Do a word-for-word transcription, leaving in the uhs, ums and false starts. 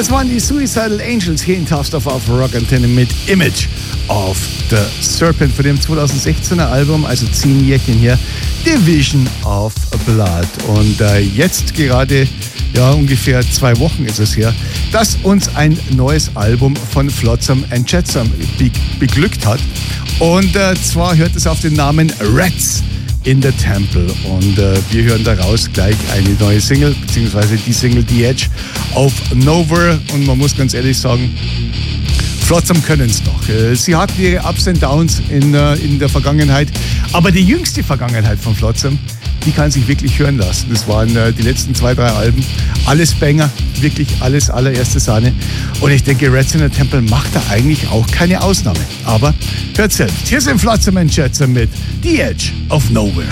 Das waren die Suicidal Angels hier in Taftstoff auf Rock Antenne mit Image of the Serpent von dem zwanzig sechzehner Album, also zehn Jährchen hier, Division of Blood. Und äh, jetzt gerade, ja ungefähr zwei Wochen ist es her, dass uns ein neues Album von Flotsam and Jetsam be- beglückt hat. Und äh, zwar hört es auf den Namen Rats in the Temple. Und äh, wir hören daraus gleich eine neue Single, beziehungsweise die Single The Edge of Nowhere. Und man muss ganz ehrlich sagen, Flotsam können es noch. Sie hatten ihre Ups and Downs in, äh, in der Vergangenheit, aber die jüngste Vergangenheit von Flotsam, die kann sich wirklich hören lassen. Das waren äh, die letzten zwei, drei Alben. Alles Banger, wirklich alles allererste Sahne. Und ich denke, Rats in the Temple macht da eigentlich auch keine Ausnahme. Aber hört selbst. Hier sind Flotsam and Jetsam mit The Edge of Nowhere.